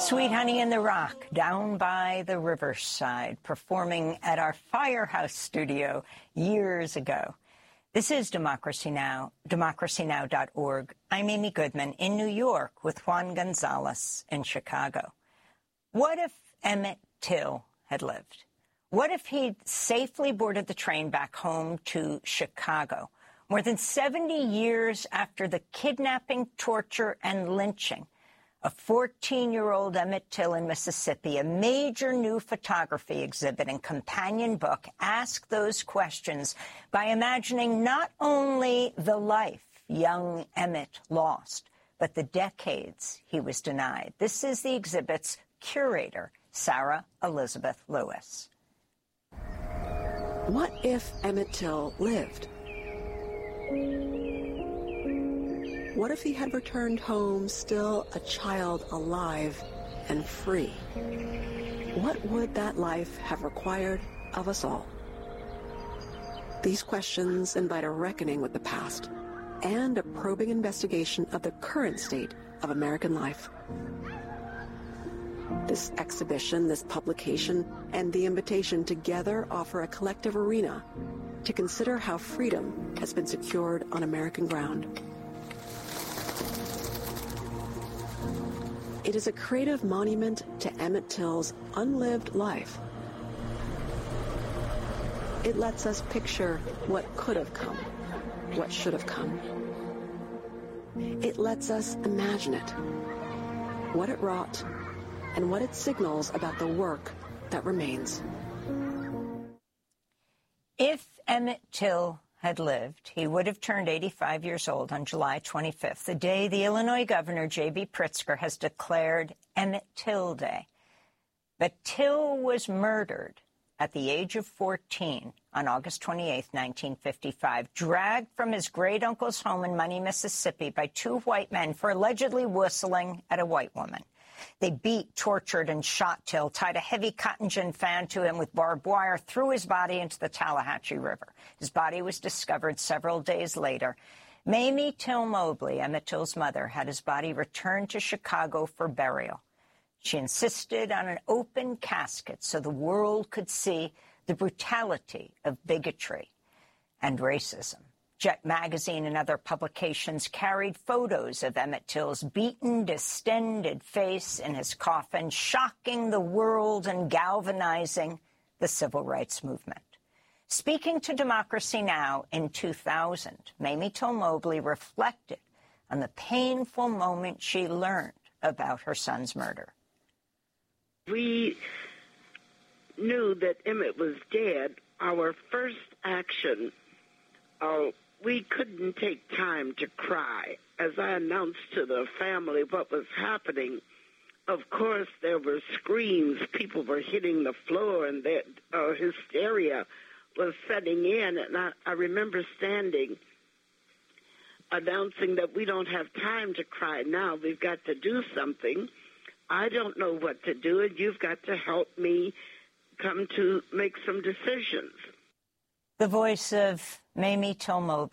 Sweet Honey in the Rock, down by the riverside, performing at our Firehouse studio years ago. This is Democracy Now!, democracynow.org. I'm Amy Goodman in New York with Juan Gonzalez in Chicago. What if Emmett Till had lived? What if he'd safely boarded the train back home to Chicago, more than 70 years after the kidnapping, torture, and lynching of 14-year-old Emmett Till in Mississippi? A major new photography exhibit and companion book ask those questions by imagining not only the life young Emmett lost, but the decades he was denied. This is the exhibit's curator, Sarah Elizabeth Lewis. What if Emmett Till lived? What if he had returned home still a child alive and free? What would that life have required of us all? These questions invite a reckoning with the past and a probing investigation of the current state of American life. This exhibition, this publication, and the invitation together offer a collective arena to consider how freedom has been secured on American ground. It is a creative monument to Emmett Till's unlived life. It lets us picture what could have come, what should have come. It lets us imagine it, what it wrought, and what it signals about the work that remains. If Emmett Till had lived, he would have turned 85 years old on July 25th, the day the Illinois governor, J.B. Pritzker, has declared Emmett Till Day. But Till was murdered at the age of 14 on August 28, 1955, dragged from his great-uncle's home in Money, Mississippi by two white men for allegedly whistling at a white woman. They beat, tortured, and shot Till, tied a heavy cotton gin fan to him with barbed wire, threw his body into the Tallahatchie River. His body was discovered several days later. Mamie Till Mobley, Emmett Till's mother, had his body returned to Chicago for burial. She insisted on an open casket so the world could see the brutality of bigotry and racism. Jet Magazine and other publications carried photos of Emmett Till's beaten, distended face in his coffin, shocking the world and galvanizing the civil rights movement. Speaking to Democracy Now! In 2000, Mamie Till Mobley reflected on the painful moment she learned about her son's murder. We knew that Emmett was dead. Our first action, we couldn't take time to cry. As I announced to the family what was happening, of course there were screams. People were hitting the floor, and that hysteria was setting in. And I remember standing, announcing that we don't have time to cry now. We've got to do something. I don't know what to do, and you've got to help me come to make some decisions. The voice of Mamie Till Mobley.